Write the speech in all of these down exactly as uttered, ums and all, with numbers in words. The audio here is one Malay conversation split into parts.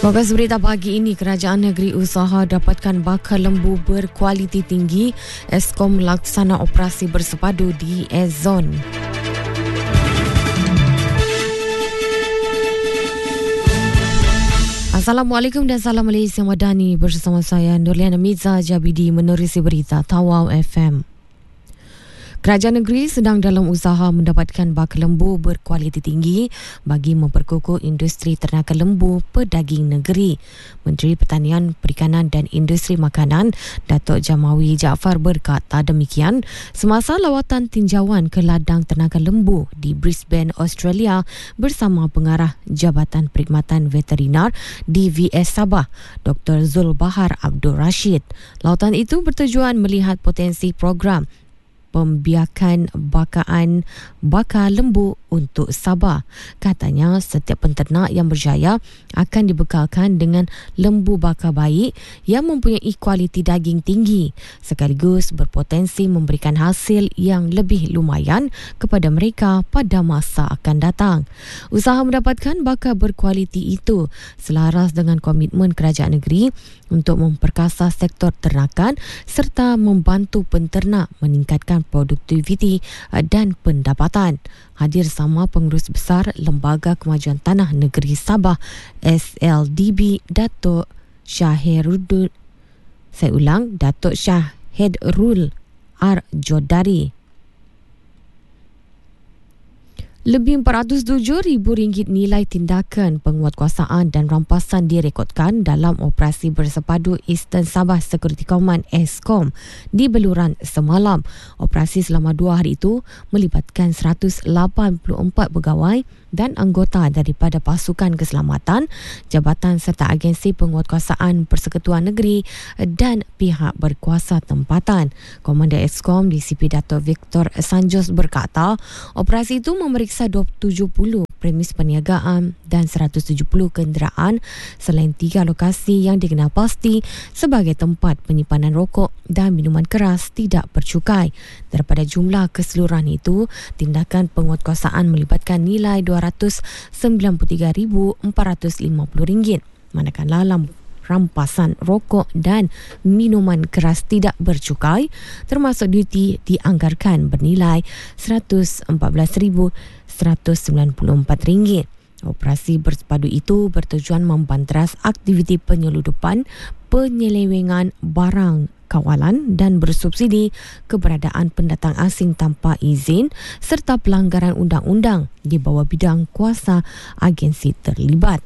Fokus berita pagi ini, Kerajaan Negeri Usaha dapatkan bakal lembu berkualiti tinggi. Eskom laksana operasi bersepadu di S-Zone. Assalamualaikum dan salam Malaysia Madani. Bersama saya Nurliana Miza Jabidi menerusi berita Tawau F M. Kerajaan negeri sedang dalam usaha mendapatkan bakal lembu berkualiti tinggi bagi memperkukuh industri ternakan lembu pedaging negeri. Menteri Pertanian, Perikanan dan Industri Makanan, Datuk Jamawi Jaafar berkata demikian semasa lawatan tinjauan ke ladang ternakan lembu di Brisbane, Australia bersama pengarah Jabatan Perkhidmatan Veterinar D V S Sabah, Doktor Zulbahar Abdul Rashid. Lawatan itu bertujuan melihat potensi program pembiakan bakaan baka lembu untuk Sabah. Katanya setiap penternak yang berjaya akan dibekalkan dengan lembu baka baik yang mempunyai kualiti daging tinggi sekaligus berpotensi memberikan hasil yang lebih lumayan kepada mereka pada masa akan datang. Usaha mendapatkan baka berkualiti itu selaras dengan komitmen kerajaan negeri untuk memperkasa sektor ternakan serta membantu penternak meningkatkan produktiviti dan pendapatan. Hadir sama Pengurus Besar Lembaga Kemajuan Tanah Negeri Sabah S L D B, Datuk Syahirul Saya ulang Datuk Syahirul R Jodari. Lebih empat ratus tujuh ribu ringgit nilai tindakan penguatkuasaan dan rampasan direkodkan dalam operasi bersepadu Eastern Sabah Security Command Eskom di Beluran semalam. Operasi selama dua hari itu melibatkan seratus lapan puluh empat pegawai dan anggota daripada pasukan keselamatan, jabatan serta agensi penguatkuasaan Persekutuan Negeri dan pihak berkuasa tempatan. Komander Eskom D C P Dato' Victor Sanjos berkata, operasi itu memeriksa dua ratus tujuh puluh premis perniagaan dan seratus tujuh puluh kenderaan selain tiga lokasi yang dikenal pasti sebagai tempat penyimpanan rokok dan minuman keras tidak bercukai. Daripada jumlah keseluruhan itu, tindakan penguatkuasaan melibatkan nilai dua ratus sembilan puluh tiga ribu empat ratus lima puluh ringgit, manakala dalam rampasan rokok dan minuman keras tidak bercukai termasuk duty dianggarkan bernilai seratus empat belas ribu seratus sembilan puluh empat ringgit. Operasi bersepadu itu bertujuan membanteras aktiviti penyeludupan, penyelewengan barang kawalan dan bersubsidi, keberadaan pendatang asing tanpa izin serta pelanggaran undang-undang di bawah bidang kuasa agensi terlibat.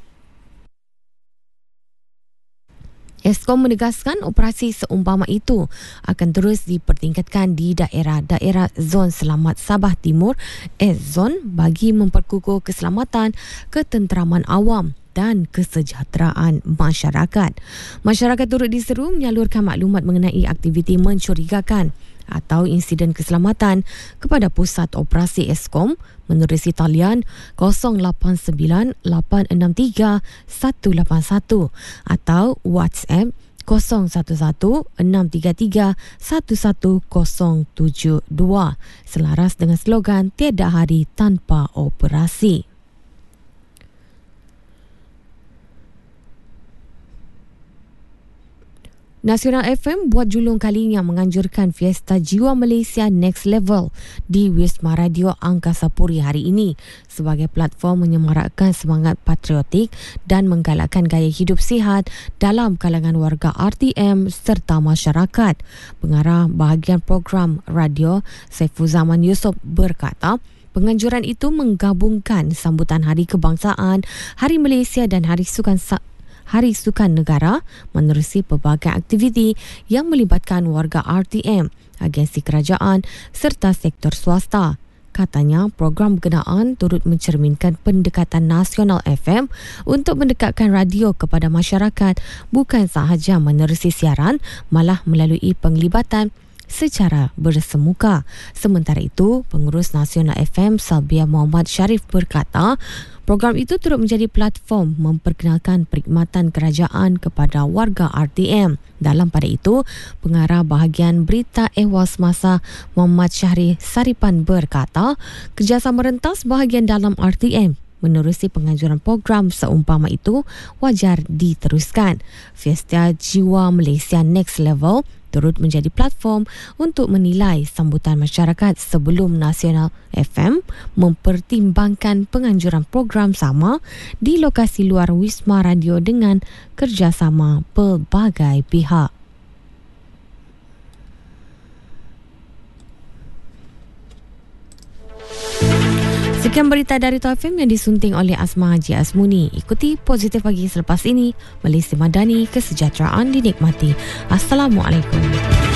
Eskom menegaskan operasi seumpama itu akan terus dipertingkatkan di daerah-daerah Zon Selamat Sabah Timur S-Zone bagi memperkukuh keselamatan, ketenteraman awam dan kesejahteraan masyarakat. Masyarakat turut diseru menyalurkan maklumat mengenai aktiviti mencurigakan atau insiden keselamatan kepada Pusat Operasi Eskom menerusi talian kosong lapan sembilan lapan enam tiga satu lapan satu atau WhatsApp kosong satu satu enam tiga tiga satu satu kosong tujuh dua selaras dengan slogan tiada hari tanpa operasi. Nasional F M buat julung kalinya menganjurkan Fiesta Jiwa Malaysia Next Level di Wisma Radio Angkasa Puri hari ini sebagai platform menyemarakkan semangat patriotik dan menggalakkan gaya hidup sihat dalam kalangan warga R T M serta masyarakat. Pengarah bahagian program radio Saifuzaman Yusof berkata, penganjuran itu menggabungkan sambutan Hari Kebangsaan, Hari Malaysia dan Hari Sukan Sa- Hari Sukan Negara menerusi pelbagai aktiviti yang melibatkan warga R T M, agensi kerajaan serta sektor swasta. Katanya, program berkenaan turut mencerminkan pendekatan nasional F M untuk mendekatkan radio kepada masyarakat bukan sahaja menerusi siaran, malah melalui penglibatan secara bersemuka. Sementara itu, Pengurus Nasional F M Salbia Muhammad Sharif berkata, program itu turut menjadi platform memperkenalkan perkhidmatan kerajaan kepada warga R T M. Dalam pada itu, pengarah bahagian berita ehwal semasa Muhammad Syahri Saripan berkata, kerjasama rentas bahagian dalam R T M menerusi penganjuran program seumpama itu wajar diteruskan. Fiesta Jiwa Malaysia Next Level turut menjadi platform untuk menilai sambutan masyarakat sebelum Nasional F M mempertimbangkan penganjuran program sama di lokasi luar Wisma Radio dengan kerjasama pelbagai pihak. Sekian berita dari T O F M yang disunting oleh Asma Haji Azmuni. Ikuti Positif Pagi selepas ini. Malaysia Madani, kesejahteraan dinikmati. Assalamualaikum.